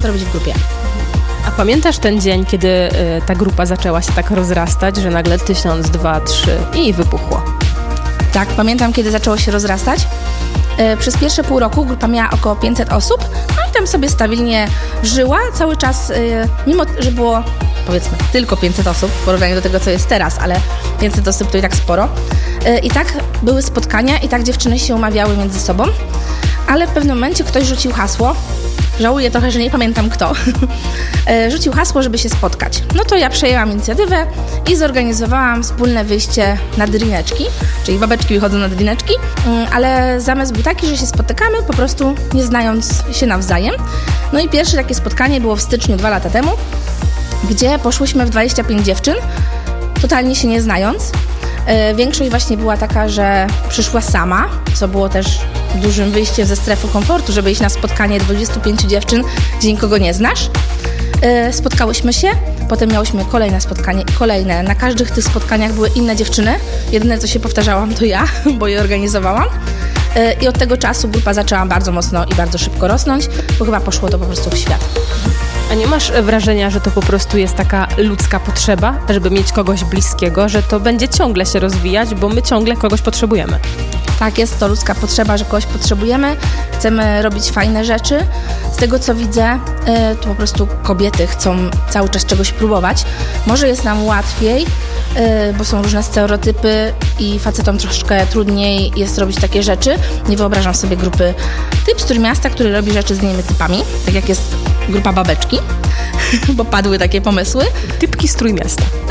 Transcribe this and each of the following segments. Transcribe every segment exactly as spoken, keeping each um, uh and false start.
to robić w grupie. A pamiętasz ten dzień, kiedy y, ta grupa zaczęła się tak rozrastać, że nagle tysiąc, dwa, trzy i wybuchło? Tak, pamiętam, kiedy zaczęło się rozrastać. Yy, przez pierwsze pół roku grupa miała około pięćset osób, no i tam sobie stabilnie żyła cały czas, yy, mimo że było, powiedzmy, tylko pięćset osób w porównaniu do tego, co jest teraz, ale pięćset osób to i tak sporo. Yy, I tak były spotkania i tak dziewczyny się umawiały między sobą, ale w pewnym momencie ktoś rzucił hasło. Żałuję trochę, że nie pamiętam kto. Rzucił hasło, żeby się spotkać. No to ja przejęłam inicjatywę i zorganizowałam wspólne wyjście na drineczki, czyli babeczki wychodzą na drineczki, ale zamysł był taki, że się spotykamy po prostu nie znając się nawzajem. No i pierwsze takie spotkanie było w styczniu dwa lata temu, gdzie poszłyśmy w dwadzieścia pięć dziewczyn, totalnie się nie znając. Większość właśnie była taka, że przyszła sama, co było też dużym wyjściem ze strefy komfortu, żeby iść na spotkanie dwudziestu pięciu dziewczyn, gdzie nikogo nie znasz. Spotkałyśmy się, potem miałyśmy kolejne spotkanie i kolejne. Na każdych tych spotkaniach były inne dziewczyny. Jedyne, co się powtarzałam, to ja, bo je organizowałam. I od tego czasu grupa zaczęła bardzo mocno i bardzo szybko rosnąć, bo chyba poszło to po prostu w świat. A nie masz wrażenia, że to po prostu jest taka ludzka potrzeba, żeby mieć kogoś bliskiego, że to będzie ciągle się rozwijać, bo my ciągle kogoś potrzebujemy? Tak, jest to ludzka potrzeba, że kogoś potrzebujemy, chcemy robić fajne rzeczy. Z tego, co widzę, to po prostu kobiety chcą cały czas czegoś próbować. Może jest nam łatwiej, bo są różne stereotypy i facetom troszeczkę trudniej jest robić takie rzeczy. Nie wyobrażam sobie grupy typ z Trójmiasta, który robi rzeczy z innymi typami, tak jak jest grupa babeczki, bo padły takie pomysły. Typki z Trójmiasta. Tak.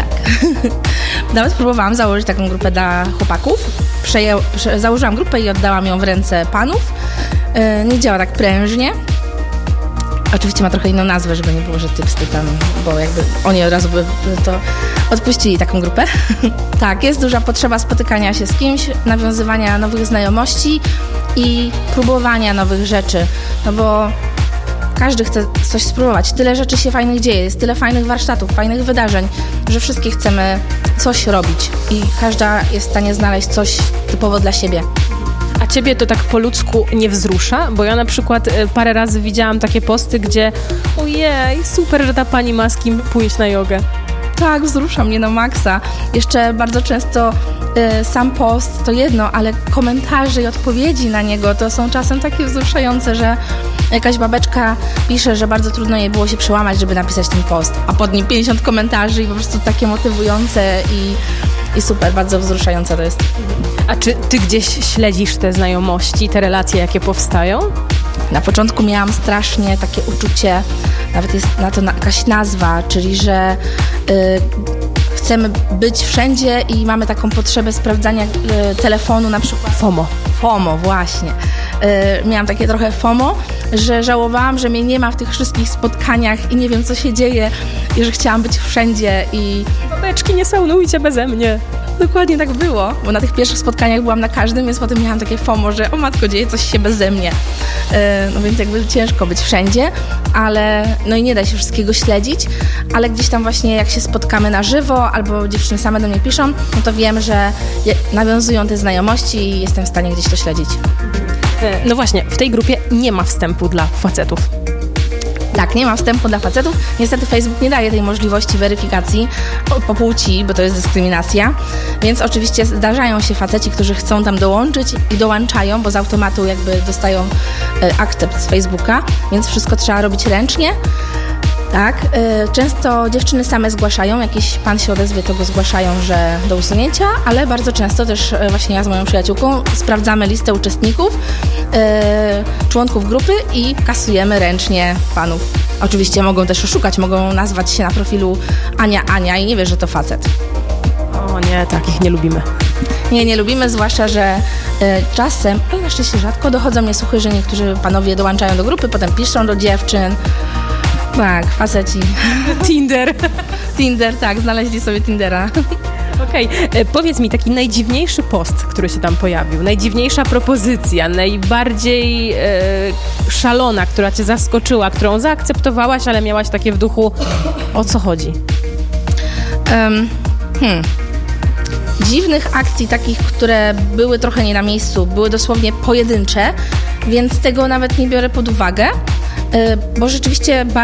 Nawet próbowałam założyć taką grupę dla chłopaków. Przeję, prze, założyłam grupę i oddałam ją w ręce panów. Yy, nie działa tak prężnie. Oczywiście ma trochę inną nazwę, żeby nie było, że typ z typem, bo jakby oni od razu by to odpuścili taką grupę. Tak, jest duża potrzeba spotykania się z kimś, nawiązywania nowych znajomości i próbowania nowych rzeczy, no bo każdy chce coś spróbować. Tyle rzeczy się fajnych dzieje, jest tyle fajnych warsztatów, fajnych wydarzeń, że wszystkie chcemy coś robić i każda jest w stanie znaleźć coś typowo dla siebie. A ciebie to tak po ludzku nie wzrusza? Bo ja na przykład parę razy widziałam takie posty, gdzie ojej, super, że ta pani ma z kim pójść na jogę. Tak, wzrusza mnie na maksa. Jeszcze bardzo często y, sam post to jedno, ale komentarze i odpowiedzi na niego to są czasem takie wzruszające, że jakaś babeczka pisze, że bardzo trudno jej było się przełamać, żeby napisać ten post, a pod nim pięćdziesiąt komentarzy i po prostu takie motywujące i, i super, bardzo wzruszające to jest. A czy ty gdzieś śledzisz te znajomości, te relacje, jakie powstają? Na początku miałam strasznie takie uczucie, nawet jest na to jakaś nazwa, czyli że y, chcemy być wszędzie i mamy taką potrzebę sprawdzania y, telefonu na przykład. FOMO. FOMO, właśnie. Y, miałam takie trochę FOMO, że żałowałam, że mnie nie ma w tych wszystkich spotkaniach i nie wiem, co się dzieje i że chciałam być wszędzie i... Babeczki, nie saunujcie beze mnie. Dokładnie tak było, bo na tych pierwszych spotkaniach byłam na każdym, więc potem miałam takie FOMO, że o matko, dzieje coś się beze mnie. Yy, no więc jakby ciężko być wszędzie, ale no i nie da się wszystkiego śledzić, ale gdzieś tam właśnie jak się spotkamy na żywo albo dziewczyny same do mnie piszą, no to wiem, że je, nawiązują te znajomości i jestem w stanie gdzieś to śledzić. No właśnie, w tej grupie nie ma wstępu dla facetów. Tak, nie ma wstępu dla facetów. Niestety Facebook nie daje tej możliwości weryfikacji po płci, bo to jest dyskryminacja. Więc oczywiście zdarzają się faceci, którzy chcą tam dołączyć i dołączają, bo z automatu jakby dostają e, akcept z Facebooka, więc wszystko trzeba robić ręcznie. Tak, y, często dziewczyny same zgłaszają, jakiś pan się odezwie, to go zgłaszają, że do usunięcia, ale bardzo często też y, właśnie ja z moją przyjaciółką sprawdzamy listę uczestników, y, członków grupy i kasujemy ręcznie panów. Oczywiście mogą też oszukać, mogą nazwać się na profilu Ania Ania i nie wiesz, że to facet. O nie, takich nie lubimy. Nie, nie lubimy, zwłaszcza, że y, czasem, ale na szczęście rzadko, dochodzą mnie słuchy, że niektórzy panowie dołączają do grupy, potem piszą do dziewczyn. Tak, faceci. Tinder. Tinder, tak, znaleźli sobie Tindera. Okej, okay. Powiedz mi taki najdziwniejszy post, który się tam pojawił, najdziwniejsza propozycja, najbardziej e, szalona, która cię zaskoczyła, którą zaakceptowałaś, ale miałaś takie w duchu, o co chodzi? Um, hmm. Dziwnych akcji takich, które były trochę nie na miejscu, były dosłownie pojedyncze, więc tego nawet nie biorę pod uwagę, bo rzeczywiście